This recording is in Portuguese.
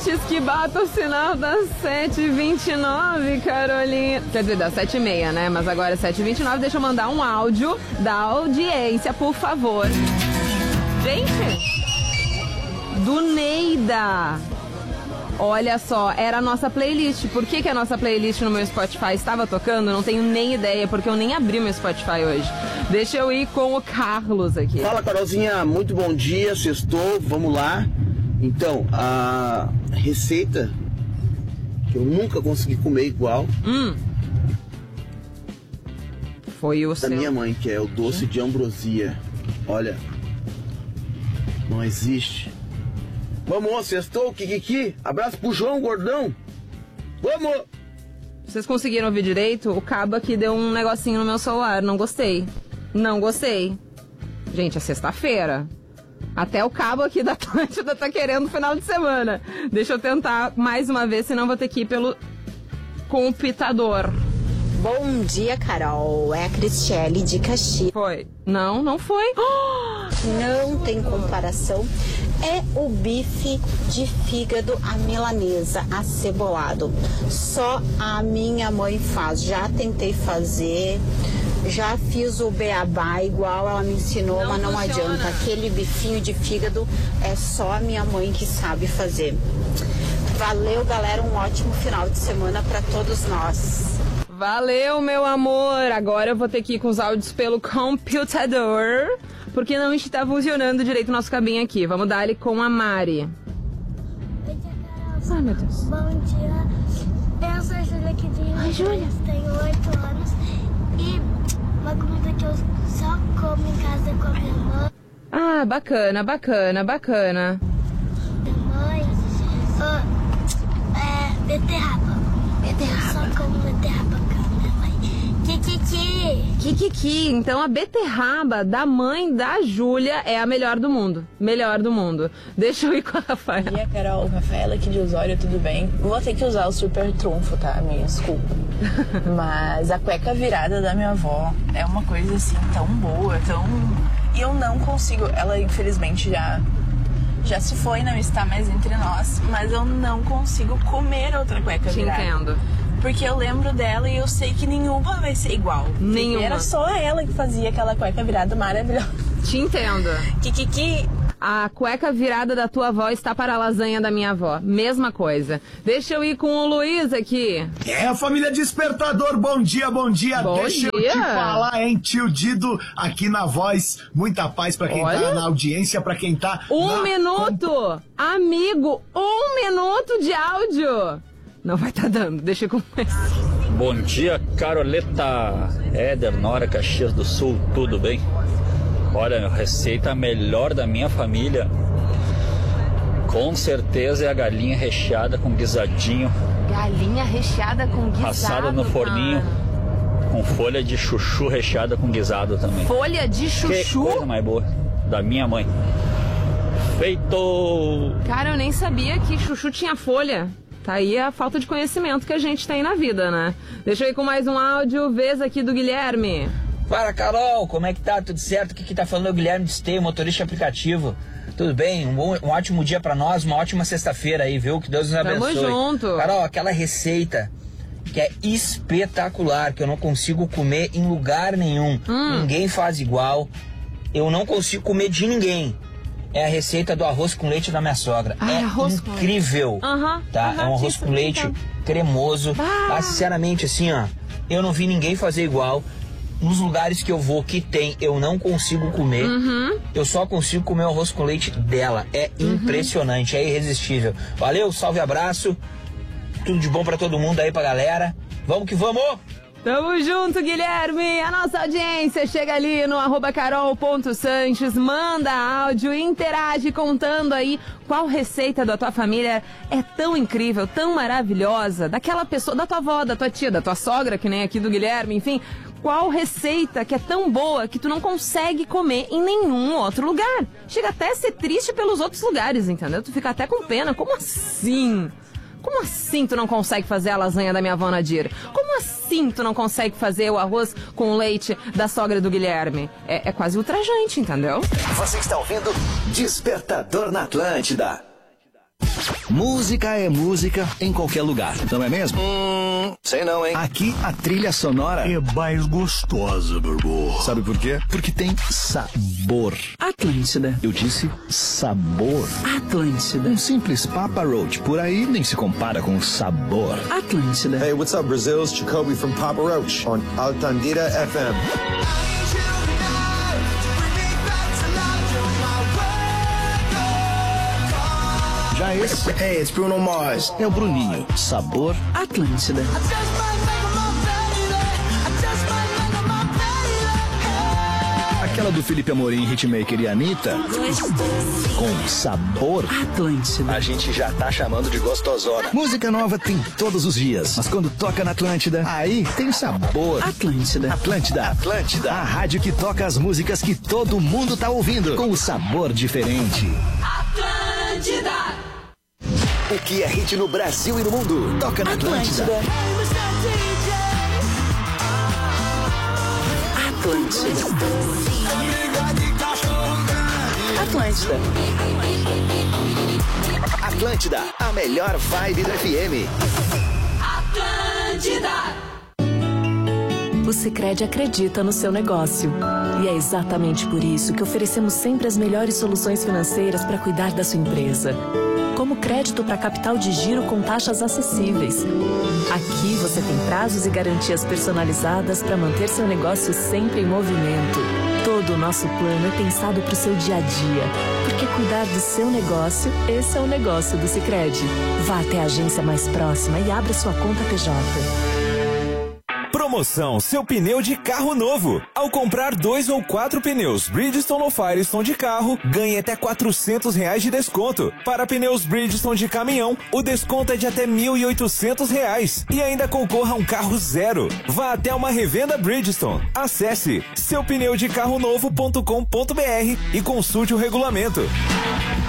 Antes que bata o sinal das 7h29, Carolina. Quer dizer, das 7h30, né? Mas agora é 7h29. Deixa eu mandar um áudio da audiência, por favor. Gente, do Neida. Olha só, era a nossa playlist. Por que a nossa playlist no meu Spotify estava tocando? Não tenho nem ideia, porque eu nem abri meu Spotify hoje. Deixa eu ir com o Carlos aqui. Fala, Carolzinha, muito bom dia, sextou, vamos lá. Então, a receita que eu nunca consegui comer igual foi o da minha mãe, que é o doce de ambrosia. Olha, não existe. Vamos, sextou, Kikiki. Abraço pro João Gordão. Vamos! Vocês conseguiram ouvir direito? O cabo aqui deu um negocinho no meu celular. Não gostei. Não gostei. Gente, é sexta-feira. Até o cabo aqui da Atlântida tá querendo final de semana. Deixa eu tentar mais uma vez, senão vou ter que ir pelo computador. Bom dia, Carol. É a Cristiele de Caxias. Foi. Não foi. Não tem comparação. É o bife de fígado à milanesa, acebolado. Só a minha mãe faz. Já tentei fazer, já fiz o beabá igual ela me ensinou, mas não adianta. Aquele bifinho de fígado é só a minha mãe que sabe fazer. Valeu, galera. Um ótimo final de semana para todos nós. Valeu, meu amor. Agora eu vou ter que ir com os áudios pelo computador, porque não está funcionando direito o nosso cabinho aqui. Vamos dar ele com a Mari. Oi, tia Carol. Ai, meu Deus. Bom dia. Eu sou a Júlia aqui de Rio. Júlia. Tenho 8 anos. E uma comida que eu só como em casa com a minha mãe. Ah, bacana. Beterraba. Só como beterraba com a minha mãe. Kikiki. Então a beterraba da mãe da Júlia é a melhor do mundo. Melhor do mundo. Deixa eu ir com a Rafaela. Bom dia, Carol. Rafaela aqui de Osório, tudo bem? Vou ter que usar o super trunfo, tá? Me desculpa. Mas a cueca virada da minha avó é uma coisa assim tão boa, tão... E eu não consigo... Ela, infelizmente, já se foi, não está mais entre nós. Mas eu não consigo comer outra cueca virada. Te entendo. Porque eu lembro dela e eu sei que nenhuma vai ser igual. Nenhuma. Era só ela que fazia aquela cueca virada maravilhosa. Te entendo. Kikiki. A cueca virada da tua avó está para a lasanha da minha avó. Mesma coisa. Deixa eu ir com o Luiz aqui. É, família Despertador, bom dia. Bom Deixa eu dia. te falar, hein, tio Dido, aqui na Voz. Muita paz pra quem tá na audiência, pra quem tá... Um minuto! Amigo, 1 minuto de áudio! Não vai tá dando, deixa eu começar. Bom dia, Caroleta. Éder, Nora, Caxias do Sul, tudo bem? Olha, a receita melhor da minha família, com certeza, é a galinha recheada com guisadinho. Galinha recheada com guisado, assada no forninho, com folha de chuchu recheada com guisado também. Folha de chuchu? Que coisa mais boa, da minha mãe. Feito! Cara, eu nem sabia que chuchu tinha folha. Tá aí a falta de conhecimento que a gente tem na vida, né? Deixa eu ir com mais um áudio, vez aqui do Guilherme. Fala, Carol, como é que tá? Tudo certo? Aqui que tá falando é o Guilherme de Esteio, motorista aplicativo. Tudo bem? Um ótimo dia pra nós, uma ótima sexta-feira aí, viu? Que Deus nos abençoe. Tamo junto. Carol, aquela receita que é espetacular, que eu não consigo comer em lugar nenhum. Ninguém faz igual. Eu não consigo comer de ninguém. É a receita do arroz com leite da minha sogra. Incrível. Tá? É um arroz com leite cremoso. Ah, sinceramente, assim, ó, eu não vi ninguém fazer igual. Nos lugares que eu vou que tem, eu não consigo comer. Eu só consigo comer o arroz com leite dela. É impressionante, é irresistível. Valeu, salve, abraço. Tudo de bom pra todo mundo aí, pra galera. Vamos que vamos! Tamo junto, Guilherme! A nossa audiência chega ali no @carol.sanches, manda áudio, interage contando aí qual receita da tua família é tão incrível, tão maravilhosa, daquela pessoa, da tua avó, da tua tia, da tua sogra, que nem aqui do Guilherme, enfim, qual receita que é tão boa que tu não consegue comer em nenhum outro lugar. Chega até a ser triste pelos outros lugares, entendeu? Tu fica até com pena, como assim? Como assim tu não consegue fazer a lasanha da minha avó Nadir? Como assim tu não consegue fazer o arroz com leite da sogra do Guilherme? É quase ultrajante, entendeu? Você está ouvindo Despertador na Atlântida. Música é música em qualquer lugar, não é mesmo? Sei não, hein? Aqui a trilha sonora É mais gostosa, meu irmão. Sabe por quê? Porque tem sabor. Atlântida. Eu disse sabor. Atlântida. Um simples Papa Roach por aí nem se compara com sabor. Atlântida. Hey, what's up, Brazil? It's Jacoby from Papa Roach on Altandira FM. Já esse Hey, it's Bruno Mars. é o Bruninho. Sabor Atlântida. aquela do Felipe Amorim, Hitmaker e Anitta. Com sabor Atlântida. a gente já tá chamando de gostosona. Música nova tem todos os dias, mas quando toca na Atlântida, aí tem sabor. Atlântida. Atlântida, a rádio que toca as músicas que todo mundo tá ouvindo, com o sabor diferente. Atlântida. O que é hit no Brasil e no mundo, toca na Atlântida. Atlântida. Atlântida, a melhor vibe do FM. Atlântida. O Sicredi acredita no seu negócio. E é exatamente por isso que oferecemos sempre as melhores soluções financeiras para cuidar da sua empresa. Como crédito para capital de giro com taxas acessíveis. Aqui você tem prazos e garantias personalizadas para manter seu negócio sempre em movimento. Todo o nosso plano é pensado para o seu dia a dia. Porque cuidar do seu negócio, esse é o negócio do Sicredi. Vá até a agência mais próxima e abra sua conta PJ. Promoção Seu Pneu de Carro Novo. Ao comprar 2 ou 4 pneus Bridgestone ou Firestone de carro, ganhe até R$400 de desconto. Para pneus Bridgestone de caminhão, o desconto é de até R$1.800. E ainda concorra a um carro zero. Vá até uma revenda Bridgestone. Acesse seupneudecarronovo.com.br e consulte o regulamento.